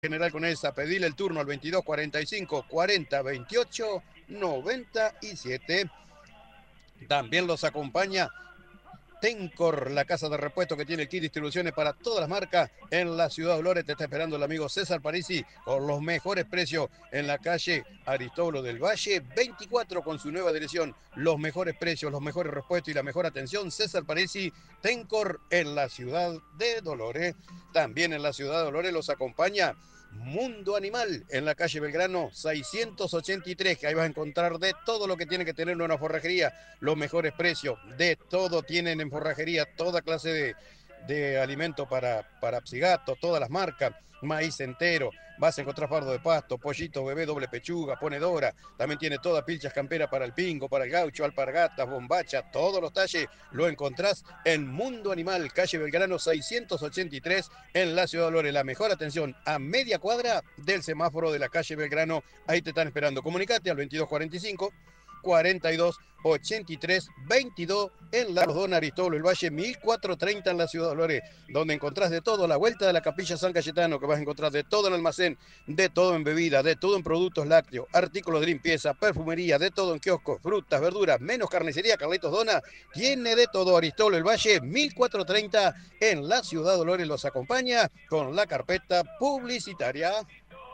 General Conesa, pedile el turno al 22 45 40 28 97. También los acompaña Tencor, la casa de repuesto que tiene el kit distribuciones para todas las marcas en la ciudad de Dolores. Te está esperando el amigo César Parisi con los mejores precios en la calle Aristóbulo del Valle 24 con su nueva dirección. Los mejores precios, los mejores repuestos y la mejor atención. César Parisi, Tencor en la ciudad de Dolores. También en la ciudad de Dolores los acompaña Mundo Animal en la calle Belgrano 683, que ahí vas a encontrar de todo lo que tiene que tener una forrajería, los mejores precios, de todo tienen en forrajería, toda clase de alimento para psigatos, todas las marcas, maíz entero, vas a encontrar fardo de pasto, pollito, bebé, doble pechuga, ponedora, también tiene todas pilchas camperas para el pingo, para el gaucho, alpargatas, bombacha, todos los talles lo encontrás en Mundo Animal, calle Belgrano 683 en la ciudad de Dolores. La mejor atención a media cuadra del semáforo de la calle Belgrano, ahí te están esperando. Comunicate al 2245 42 83 22 en la Don Aristóbulo el Valle 1430 en la ciudad de Dolores, donde encontrás de todo a la vuelta de la capilla San Cayetano, que vas a encontrar de todo en almacén, de todo en bebida, de todo en productos lácteos, artículos de limpieza, perfumería, de todo en kioscos, frutas, verduras, menos carnicería. Carlitos Dona tiene de todo. Aristóbulo el Valle 1430 en la ciudad de Dolores los acompaña con la carpeta publicitaria.